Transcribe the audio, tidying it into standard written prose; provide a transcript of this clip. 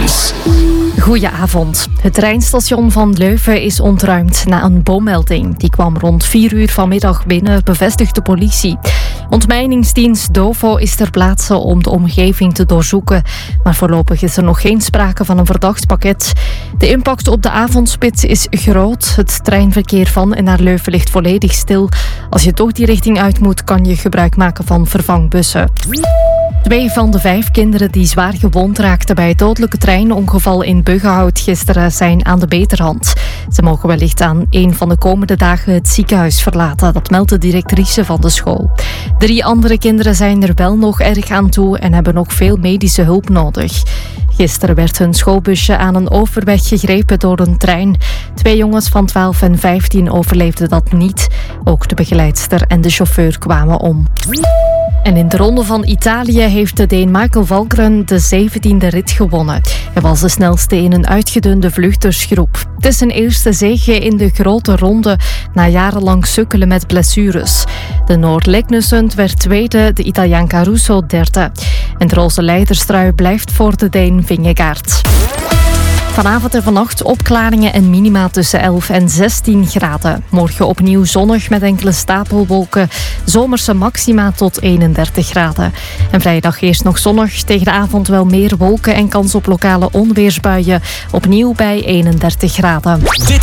Nieuws. Goedenavond. Het treinstation van Leuven is ontruimd na een bommelding. Die kwam rond 4 uur vanmiddag binnen, bevestigt de politie. Ontmijningsdienst DOVO is ter plaatse om de omgeving te doorzoeken. Maar voorlopig is er nog geen sprake van een verdacht pakket. De impact op de avondspits is groot. Het treinverkeer van en naar Leuven ligt volledig stil. Als je toch die richting uit moet, kan je gebruik maken van vervangbussen. 2 van de 5 kinderen die zwaar gewond raakten bij het dodelijke treinongeval in Buggenhout gisteren zijn aan de beterhand. Ze mogen wellicht aan een van de komende dagen het ziekenhuis verlaten. Dat meldt de directrice van de school. 3 andere kinderen zijn er wel nog erg aan toe en hebben nog veel medische hulp nodig. Gisteren werd hun schoolbusje aan een overweg gegrepen door een trein. 2 jongens van 12 en 15 overleefden dat niet. Ook de begeleidster en de chauffeur kwamen om. En in de Ronde van Italië heeft de Deen Michael Valgren de 17e rit gewonnen. Hij was de snelste in een uitgedunde vluchtersgroep. Het is zijn eerste zege in de grote ronde na jarenlang sukkelen met blessures. De Noor Leknessund werd tweede, de Italiaan Caruso derde. En de roze leiderstrui blijft voor de Deen Vingegaard. Vanavond en vannacht opklaringen en minima tussen 11 en 16 graden. Morgen opnieuw zonnig met enkele stapelwolken. Zomerse maxima tot 31 graden. En vrijdag eerst nog zonnig. Tegen de avond wel meer wolken en kans op lokale onweersbuien. Opnieuw bij 31 graden. Dit